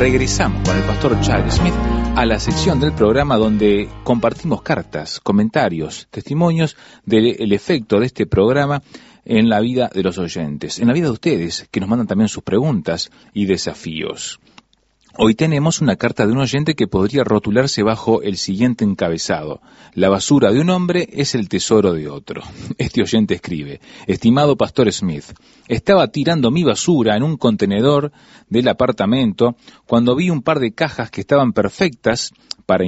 regresamos con el pastor Charles Smith a la sección del programa donde compartimos cartas, comentarios, testimonios del efecto de este programa en la vida de los oyentes, en la vida de ustedes, que nos mandan también sus preguntas y desafíos. Hoy tenemos una carta de un oyente que podría rotularse bajo el siguiente encabezado: la basura de un hombre es el tesoro de otro. Este oyente escribe: estimado pastor Smith, estaba tirando mi basura en un contenedor del apartamento cuando vi un par de cajas que estaban perfectas para